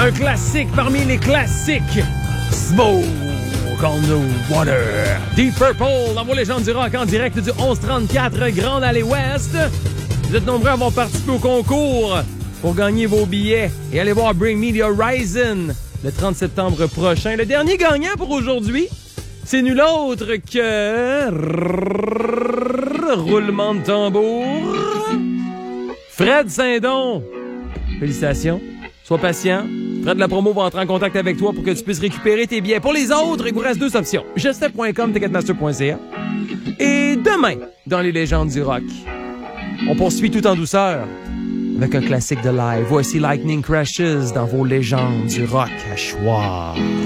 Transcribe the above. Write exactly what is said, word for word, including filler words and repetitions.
Un classique parmi les classiques. Smoke on the Water. Deep Purple dans vos légendes du rock en direct du onze trente-quatre Grande Allée Ouest. Vous êtes nombreux à avoir participé au concours pour gagner vos billets et aller voir Bring Me the Horizon le trente septembre prochain. Le dernier gagnant pour aujourd'hui, c'est nul autre que... Roulement de tambour. Fred Saint-Don. Félicitations. Sois patient. Fred de la promo va entrer en contact avec toi pour que tu puisses récupérer tes billets. Pour les autres, il vous reste deux options. gestep point com, ticketmaster point c a. Et demain, dans les légendes du rock, on poursuit tout en douceur avec un classique de live. Voici Lightning Crashes dans vos légendes du rock à choix.